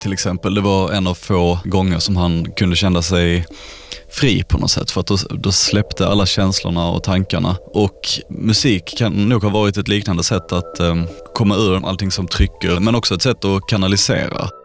till exempel. Det var en av få gånger som han kunde känna sig fri på något sätt, för att då släppte alla känslorna och tankarna. Och musik kan nog ha varit ett liknande sätt att komma ur allting som trycker, men också ett sätt att kanalisera.